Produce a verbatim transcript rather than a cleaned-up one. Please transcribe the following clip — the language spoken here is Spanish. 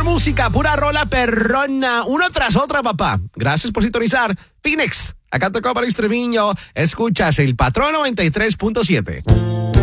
música, pura rola perrona, una tras otra, papá. Gracias por sintonizar. Phoenix, acá tocó para Treviño. Escuchas el Patrón noventa y tres punto siete.